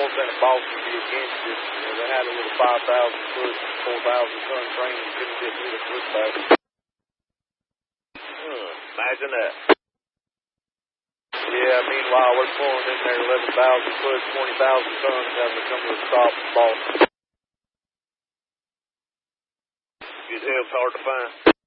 been a Boston be against it. You know, they had a little 5,000 foot, 4,000 ton train and couldn't get through the foot back. Imagine that. Yeah, meanwhile, we're pulling in there 11,000 foot, 20,000 tons having to come to a stop in Boston. Good help's hard to find.